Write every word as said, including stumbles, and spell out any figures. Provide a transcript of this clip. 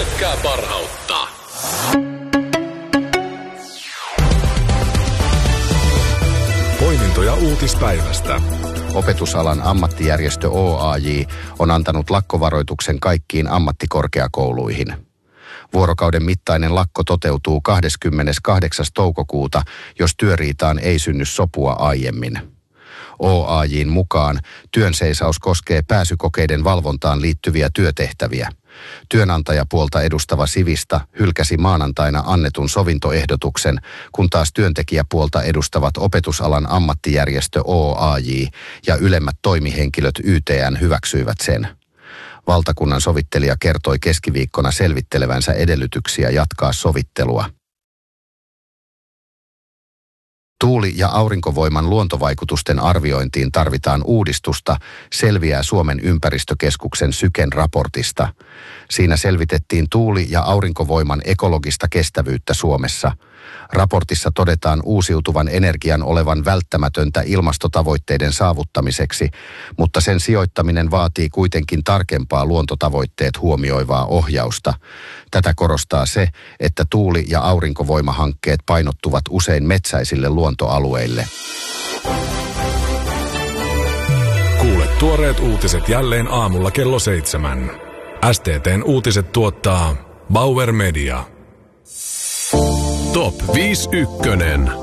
pelkkää parhautta. Poimintoja uutispäivästä. Opetusalan ammattijärjestö O A J on antanut lakkovaroituksen kaikkiin ammattikorkeakouluihin. Vuorokauden mittainen lakko toteutuu kahdeskymmeneskahdeksas toukokuuta, jos työriitaan ei synny sopua aiemmin. O A J:n mukaan työnseisaus koskee pääsykokeiden valvontaan liittyviä työtehtäviä. Työnantajapuolta edustava Sivista hylkäsi maanantaina annetun sovintoehdotuksen, kun taas työntekijäpuolta edustavat opetusalan ammattijärjestö O A J ja ylemmät toimihenkilöt Y T N hyväksyivät sen. Valtakunnan sovittelija kertoi keskiviikkona selvittelevänsä edellytyksiä jatkaa sovittelua. Tuuli- ja aurinkovoiman luontovaikutusten arviointiin tarvitaan uudistusta, selviää Suomen ympäristökeskuksen Syken raportista. Siinä selvitettiin tuuli- ja aurinkovoiman ekologista kestävyyttä Suomessa. Raportissa todetaan uusiutuvan energian olevan välttämätöntä ilmastotavoitteiden saavuttamiseksi, mutta sen sijoittaminen vaatii kuitenkin tarkempaa luontotavoitteet huomioivaa ohjausta. Tätä korostaa se, että tuuli- ja aurinkovoimahankkeet painottuvat usein metsäisille luontoalueille. Kuule tuoreet uutiset jälleen aamulla kello seitsemän. S T T:n uutiset tuottaa Bauer Media. Top viisi ykkönen.